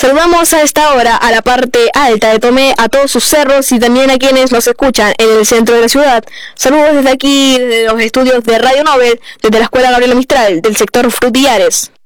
Saludamos a esta hora a la parte alta de Tomé, a todos sus cerros y también a quienes nos escuchan en el centro de la ciudad. Saludos desde aquí, desde los estudios de Radio Nobel, desde la Escuela Gabriela Mistral, del sector Frutillares.